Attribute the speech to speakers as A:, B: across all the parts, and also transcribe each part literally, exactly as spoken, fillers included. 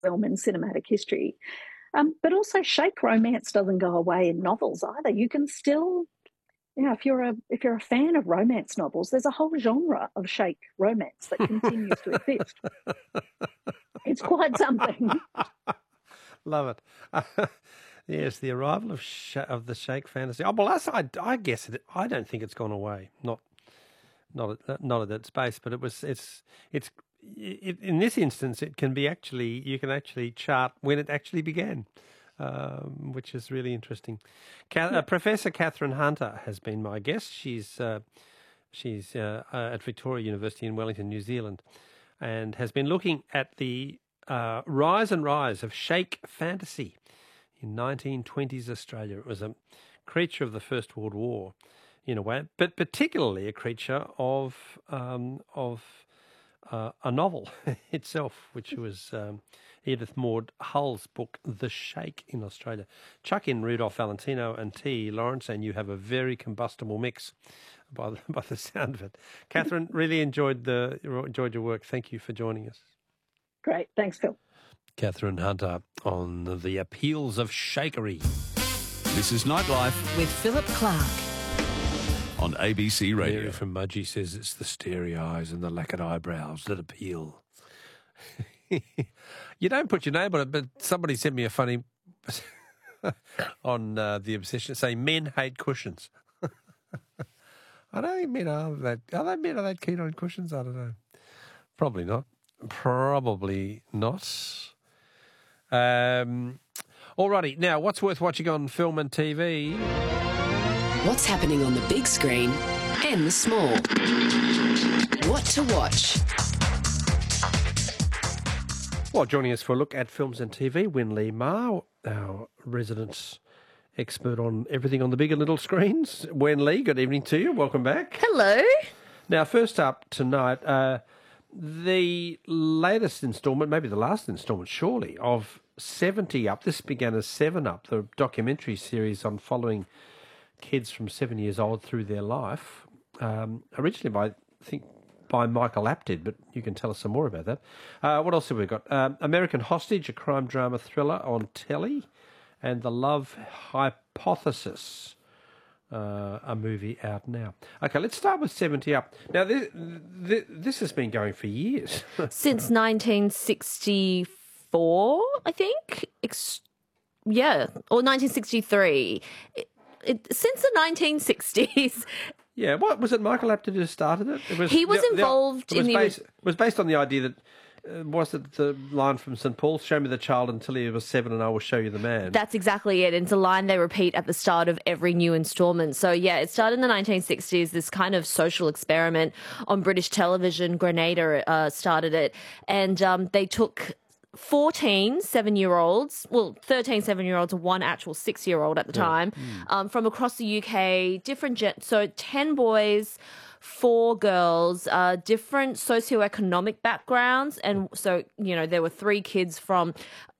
A: film in cinematic history. Um, but also, shake romance doesn't go away in novels either. You can still, you know, if you're a if you're a fan of romance novels, there's a whole genre of shake romance that continues to exist. It's quite something.
B: Love it. Uh, yes, the arrival of sh- of the shake fantasy. Oh, well, that's, I, I guess it. I don't think it's gone away. Not not at, not at that space, but it was. It's it's it, in this instance, it can be actually. You can actually chart when it actually began. Um, which is really interesting. Ca- uh, Professor Catherine Hunter has been my guest. She's uh, she's uh, uh, at Victoria University in Wellington, New Zealand, and has been looking at the uh, rise and rise of shake fantasy in nineteen twenties Australia. It was a creature of the First World War, in a way, but particularly a creature of um, of uh, a novel itself, which was um, Edith Maud Hull's book, The Shake in Australia. Chuck in Rudolph Valentino and T. Lawrence, and you have a very combustible mix by the, by the sound of it. Catherine, really enjoyed the enjoyed your work. Thank you for joining us.
A: Great. Thanks, Phil.
B: Catherine Hunter on the appeals of shakery.
C: This is Nightlife
D: with Philip Clark
C: on A B C Radio.
B: Mary from Mudgee says it's the starey eyes and the lacquered eyebrows that appeal. You don't put your name on it, but somebody sent me a funny on uh, the obsession saying men hate cushions. I don't think men are that. Are they men are that keen on cushions? I don't know. Probably not. Probably not. Um, alrighty, now what's worth watching on film and T V?
D: What's happening on the big screen and the small? What to watch?
B: Well, joining us for a look at films and T V, Win Lee Ma, our resident expert on everything on the big and little screens. Wen Lee, good evening to you. Welcome back.
E: Hello.
B: Now, first up tonight, uh, the latest instalment, maybe the last instalment, surely, of seventy Up. This began as seven Up, the documentary series on following kids from seven years old through their life. Um, originally by, I think, by Michael Apted, but you can tell us some more about that. Uh, what else have we got? Um, American Hostage, a crime drama thriller on telly, and The Love Hypothesis, uh, a movie out now. Okay, let's start with seventy Up. Now, this, this, this has been going for years.
E: Since nineteen sixty-four, I think. Ex- yeah, or nineteen sixty-three. It, it, since the nineteen sixties.
B: Yeah, what was it? Michael Apted who started it. It was,
E: he was
B: the,
E: involved
B: the, it was
E: in
B: based,
E: the.
B: It was based on the idea that uh, was it the line from Saint Paul? Show me the child until he was seven, and I will show you the man.
E: That's exactly it. It's a line they repeat at the start of every new instalment. So yeah, it started in the nineteen sixties. This kind of social experiment on British television. Grenada uh, started it, and um, they took fourteen seven-year-olds, well, thirteen seven-year-olds and one actual six-year-old at the
B: Yeah.
E: time, mm. um, from across the U K, different, gen- so ten boys, four girls, uh, different socioeconomic backgrounds. And so, you know, there were three kids from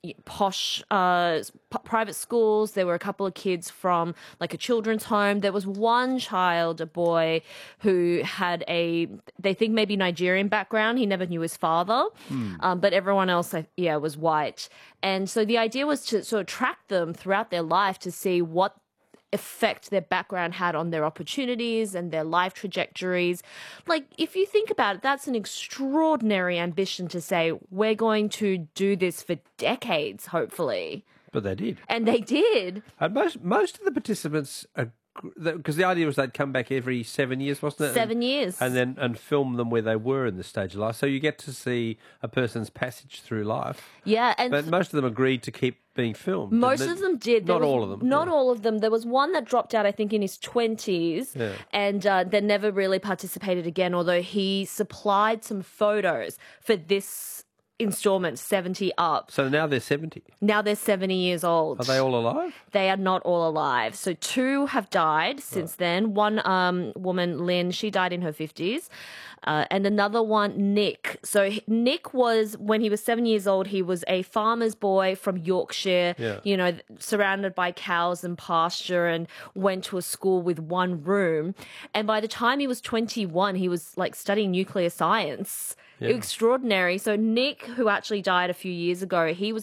E: posh uh, p- private schools. There were a couple of kids from like a children's home. There was one child, a boy, who had a, they think maybe Nigerian background. He never knew his father, mm. um, but everyone else, yeah, was white. And so the idea was to sort of track them throughout their life to see what effect their background had on their opportunities and their life trajectories. Like, if you think about it, that's an extraordinary ambition to say, we're going to do this for decades, hopefully.
B: But they did.
E: And they did.
B: And most most of the participants, because the idea was they'd come back every seven years, wasn't it?
E: Seven
B: and,
E: years.
B: And then and film them where they were in the stage of life. So you get to see a person's passage through life.
E: Yeah. And
B: but most of them agreed to keep being filmed.
E: Most of them did. There
B: not
E: was,
B: all of them.
E: Not
B: yeah.
E: all of them. There was one that dropped out, I think, in his twenties,
B: yeah.
E: and uh, then never really participated again, although he supplied some photos for this installment, seventy Up.
B: So now they're seventy?
E: Now they're seventy years old.
B: Are they all alive?
E: They are not all alive. So two have died since right. then. One um, woman, Lynn, she died in her fifties. Uh, and another one, Nick. So Nick was, when he was seven years old, he was a farmer's boy from Yorkshire,
B: yeah.
E: you know, surrounded by cows and pasture, and went to a school with one room. And by the time he was twenty-one, he was like studying nuclear science.
B: Yeah.
E: extraordinary. So Nick, who actually died a few years ago, he was